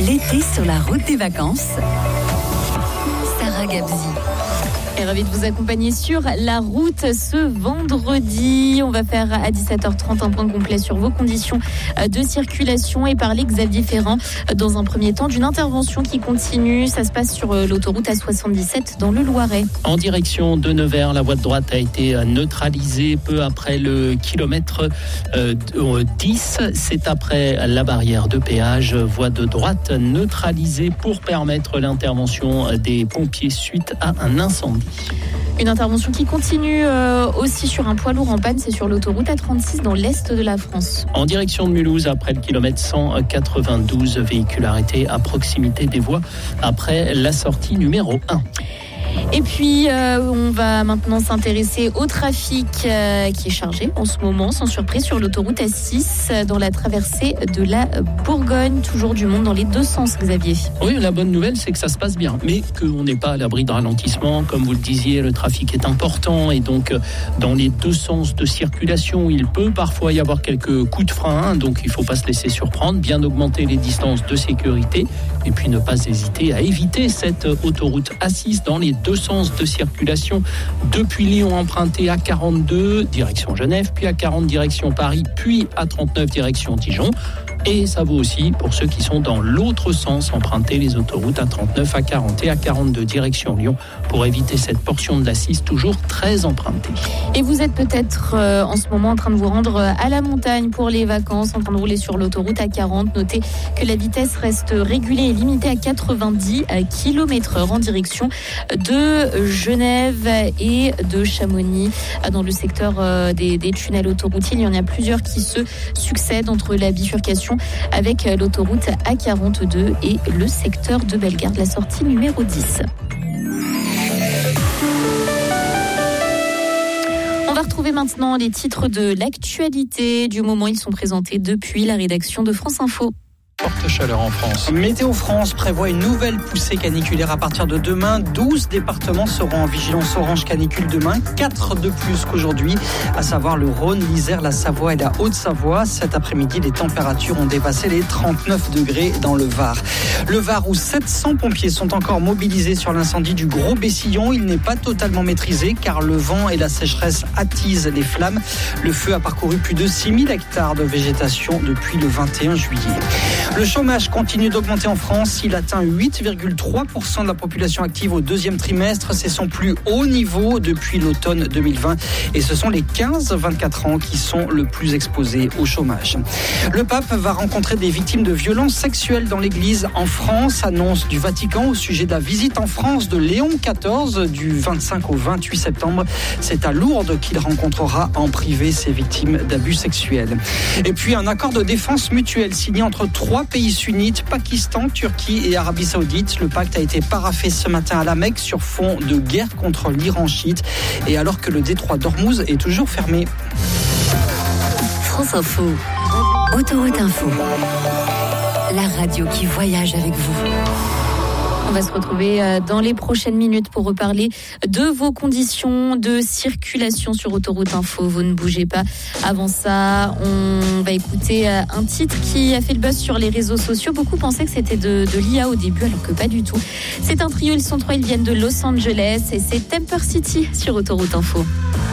L'été sur la route des vacances. Sarah Gabzi. Et ravi de vous accompagner sur la route ce vendredi. On va faire à 17h30 un point complet sur vos conditions de circulation et parler, Xavier Ferrand, dans un premier temps d'une intervention qui continue. Ça se passe sur l'autoroute A77 dans le Loiret. En direction de Nevers, la voie de droite a été neutralisée peu après le kilomètre 10. C'est après la barrière de péage. Voie de droite neutralisée pour permettre l'intervention des pompiers suite à un incendie. Une intervention qui continue aussi sur un poids lourd en panne, c'est sur l'autoroute A36 dans l'est de la France. En direction de Mulhouse, après le kilomètre 192, véhicule arrêté à proximité des voies après la sortie numéro 1. Et puis, on va maintenant s'intéresser au trafic qui est chargé en ce moment, sans surprise, sur l'autoroute A6 dans la traversée de la Bourgogne. Toujours du monde dans les deux sens, Xavier. Oui, la bonne nouvelle, c'est que ça se passe bien, mais qu'on n'est pas à l'abri de ralentissement. Comme vous le disiez, le trafic est important et donc dans les deux sens de circulation, il peut parfois y avoir quelques coups de frein. Donc, il ne faut pas se laisser surprendre, bien augmenter les distances de sécurité et puis ne pas hésiter à éviter cette autoroute A6 dans les deux sens de circulation. Depuis Lyon, emprunté à 42 direction Genève, puis à 40 direction Paris, puis à 39 direction Dijon. Et ça vaut aussi pour ceux qui sont dans l'autre sens, emprunter les autoroutes à 39, à 40 et à 42 direction Lyon pour éviter cette portion de la 6 toujours très empruntée. Et vous êtes peut-être en ce moment en train de vous rendre à la montagne pour les vacances, en train de rouler sur l'autoroute à 40. Notez que la vitesse reste régulée et limitée à 90 km/h en direction de Genève et de Chamonix. Dans le secteur des tunnels autoroutiers, il y en a plusieurs qui se succèdent entre la bifurcation avec l'autoroute A42 et le secteur de Bellegarde, la sortie numéro 10. On va retrouver maintenant les titres de l'actualité du moment. Ils sont présentés depuis la rédaction de France Info. Forte chaleur en France. Météo France prévoit une nouvelle poussée caniculaire à partir de demain. 12 départements seront en vigilance orange canicule demain, 4 de plus qu'aujourd'hui, à savoir le Rhône, l'Isère, la Savoie et la Haute-Savoie. Cet après-midi, les températures ont dépassé les 39 degrés dans le Var. Le Var où 700 pompiers sont encore mobilisés sur l'incendie du Gros Bessillon. Il n'est pas totalement maîtrisé car le vent et la sécheresse attisent les flammes. Le feu a parcouru plus de 6000 hectares de végétation depuis le 21 juillet. Le chômage continue d'augmenter en France. Il atteint 8,3% de la population active au deuxième trimestre. C'est son plus haut niveau depuis l'automne 2020. Et ce sont les 15-24 ans qui sont le plus exposés au chômage. Le pape va rencontrer des victimes de violences sexuelles dans l'église en France. Annonce du Vatican au sujet de la visite en France de Léon XIV du 25 au 28 septembre. C'est à Lourdes qu'il rencontrera en privé ces victimes d'abus sexuels. Et puis un accord de défense mutuelle signé entre 3 pays sunnites, Pakistan, Turquie et Arabie Saoudite. Le pacte a été paraphé ce matin à la Mecque sur fond de guerre contre l'Iran chiite et alors que le détroit d'Ormuz est toujours fermé. France Info, Autoroute Info, la radio qui voyage avec vous. On va se retrouver dans les prochaines minutes pour reparler de vos conditions de circulation sur Autoroute Info. Vous ne bougez pas. Avant ça, on va écouter un titre qui a fait le buzz sur les réseaux sociaux. Beaucoup pensaient que c'était de l'IA au début, alors que pas du tout. C'est un trio, ils sont 3, ils viennent de Los Angeles et c'est Temper City sur Autoroute Info.